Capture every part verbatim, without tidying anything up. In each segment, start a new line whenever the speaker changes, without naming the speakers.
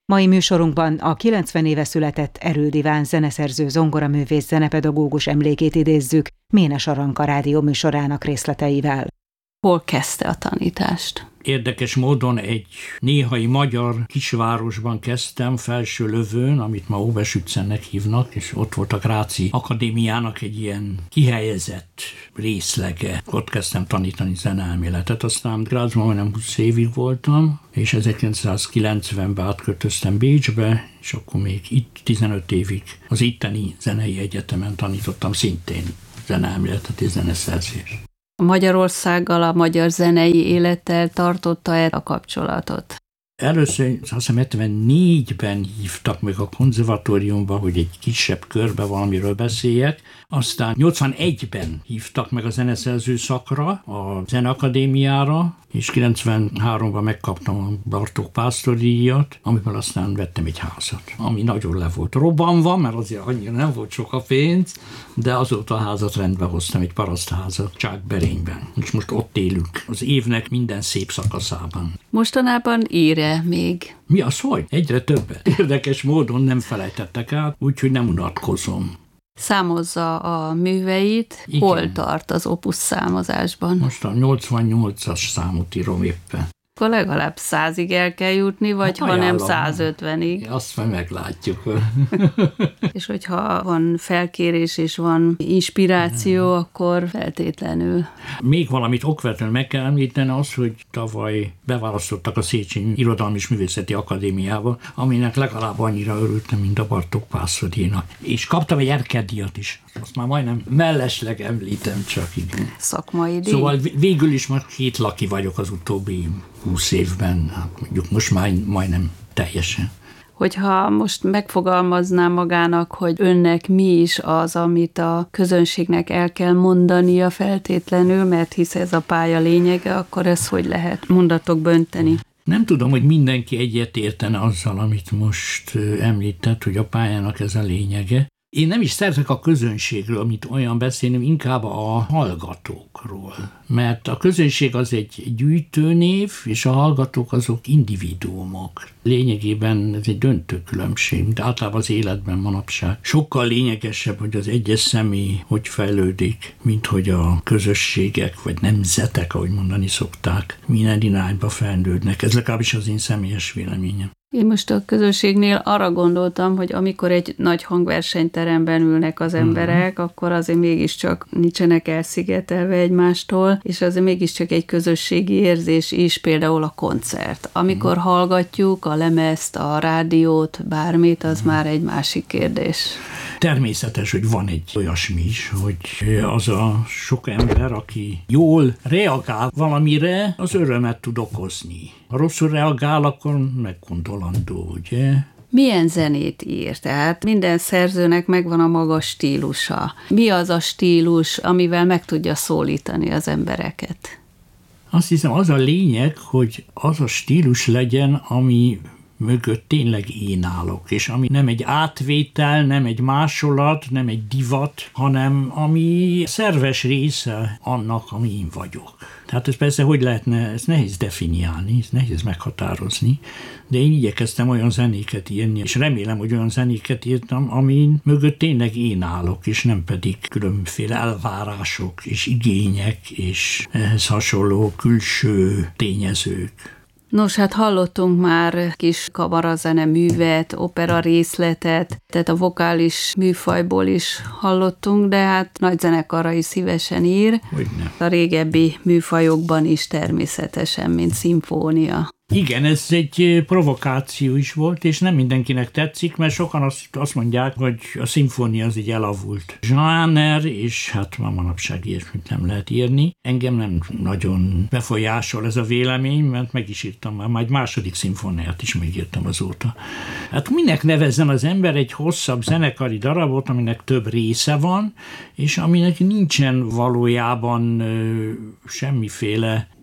Mai műsorunkban a kilencven éve született Erőd Iván zeneszerző, zongoraművész, zenepedagógus emlékét idézzük Ménes Aranka rádió műsorának részleteivel.
Hol kezdte a tanítást?
Érdekes módon egy néhai magyar kisvárosban kezdtem, Felsőlövőn, amit ma Óbesützennek hívnak, és ott volt a Gráci Akadémiának egy ilyen kihelyezett részlege. Ott kezdtem tanítani zeneelméletet, aztán Grazban majdnem húsz évig voltam, és ezerkilencszázkilencvenben átköltöztem Bécsbe, és akkor még itt tizenöt évig az itteni zenei egyetemen tanítottam szintén zeneelméletet és zeneszerzést.
Magyarországgal, a magyar zenei élettel tartotta-e a kapcsolatot?
Először azt hiszem hetvennégyben hívtak meg a konzervatóriumba, hogy egy kisebb körbe valamiről beszéljek, aztán nyolcvanegyben hívtak meg a zeneszerző szakra, a Zeneakadémiára, és kilencvenháromban megkaptam a Bartók Pásztor díjat, amiből aztán vettem egy házat, ami nagyon le volt robbanva, mert azért annyira nem volt sok a pénz, de azóta a házat rendbe hoztam, egy parasztházat Csákberényben, és most ott élünk az évnek minden szép szakaszában.
Mostanában ír-e még?
Mi az, hogy? Egyre többet. Érdekes módon nem felejtettek át, úgyhogy nem unatkozom.
Számozza a műveit, igen. Hol tart az opus számozásban?
Most a nyolcvannyolcas számot írom éppen.
Akkor legalább százig el kell jutni, vagy hát ha nem százötvenig.
Azt majd meglátjuk.
És hogyha van felkérés és van inspiráció, akkor feltétlenül.
Még valamit okvetlenül meg kell említeni az, hogy tavaly beválasztottak a Széchenyi Irodalmi és Művészeti Akadémiába, aminek legalább annyira örültem, mint a Bartók Pásztor díjnak. És kaptam egy Erkel-díjat is. Azt már majdnem mellesleg említem csak, igen.
Szakmai díj.
Szóval végül is már két laki vagyok az utóbbi húsz évben, hát mondjuk most már majdnem teljesen.
Hogyha most megfogalmazná magának, hogy önnek mi is az, amit a közönségnek el kell mondania feltétlenül, mert hisz ez a pálya lényege, akkor ez hogy lehet mondatokba önteni?
Nem tudom, hogy mindenki egyet értene azzal, amit most említett, hogy a pályának ez a lényege. Én nem is szeretek a közönségről, amit olyan beszélni, inkább a hallgatókról. Mert a közönség az egy gyűjtőnév, és a hallgatók azok individuumok. Lényegében ez egy döntő különbség, mint általában az életben manapság. Sokkal lényegesebb, hogy az egyes személy hogy fejlődik, mint hogy a közösségek, vagy nemzetek, ahogy mondani szokták, minden irányba fejlődnek. Ez legalábbis az én személyes véleményem.
Én most a közönségnél arra gondoltam, hogy amikor egy nagy hangversenyteremben ülnek az emberek, uh-huh. akkor azért mégiscsak nincsenek elszigetelve egymástól, és azért mégiscsak egy közösségi érzés is, például a koncert. Amikor uh-huh. hallgatjuk a lemezt, a rádiót, bármit, az uh-huh. már egy másik kérdés.
Természetes, hogy van egy olyasmi is, hogy az a sok ember, aki jól reagál valamire, az örömet tud okozni. Ha rosszul reagál, akkor meggondolandó, ugye?
Milyen zenét ír? Tehát minden szerzőnek megvan a maga stílusa. Mi az a stílus, amivel meg tudja szólítani az embereket?
Azt hiszem, az a lényeg, hogy az a stílus legyen, ami mögött tényleg én állok, és ami nem egy átvétel, nem egy másolat, nem egy divat, hanem ami szerves része annak, ami én vagyok. Tehát ez persze hogy lehetne, ez nehéz definiálni, ez nehéz meghatározni, de én igyekeztem olyan zenéket írni, és remélem, hogy olyan zenéket írtam, ami mögött tényleg én állok, és nem pedig különféle elvárások és igények, és ehhez hasonló külső tényezők.
Nos, hát hallottunk már kis kamarazene művet, opera részletet, tehát a vokális műfajból is hallottunk, de hát nagy zenekarra is szívesen ír.
Hogyne.
A régebbi műfajokban is természetesen, mint szimfónia.
Igen, ez egy provokáció is volt, és nem mindenkinek tetszik, mert sokan azt, azt mondják, hogy a szimfónia az egy elavult zsáner, és hát ma manapság ilyesmit nem lehet írni. Engem nem nagyon befolyásol ez a vélemény, mert meg is írtam már, már egy második szimfóniát is megírtam azóta. Hát minek nevezzen az ember egy hosszabb zenekari darabot, aminek több része van, és aminek nincsen valójában ö, semmiféle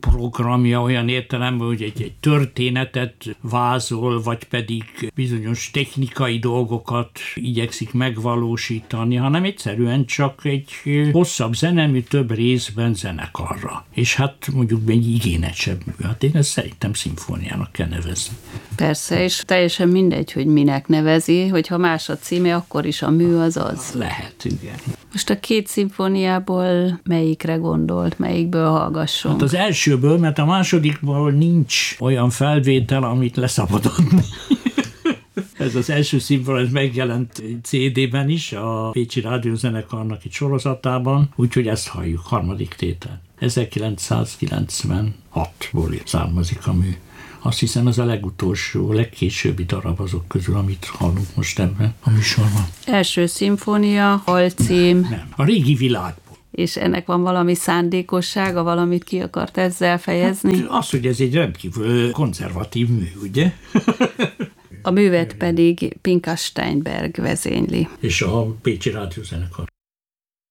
programja olyan értelemben, hogy egy, egy történetet vázol, vagy pedig bizonyos technikai dolgokat igyekszik megvalósítani, hanem egyszerűen csak egy hosszabb zenemű, több részben zenekarra. És hát mondjuk egy igényesebb mű. Hát én ezt szerintem szimfóniának kell nevezni.
Persze, és teljesen mindegy, hogy minek nevezi, hogyha más a címe, akkor is a mű az az.
Lehet, igen.
Most a két szimfóniából melyikre gondolt, melyikből hallgassunk?
Hát az elsőből, mert a másodikból nincs olyan felvétel, amit leszabadodni. Ez az első szimfónia megjelent cé dében is, a Pécsi Rádiózenekarnak egy sorozatában, úgyhogy ezt halljuk, harmadik tétel. ezerkilencszázkilencvenhatból származik a mű. Azt hiszem, ez a legutolsó, legkésőbbi darab azok közül, amit hallunk most ebben a műsorban.
Első szimfónia, alcím.
Nem, a régi világból.
És ennek van valami szándékossága, valamit ki akart ezzel fejezni?
Hát az, hogy ez egy rendkívül konzervatív mű, ugye?
A művet pedig Pinkas Steinberg vezényli.
És a Pécsi Rádiózenekar.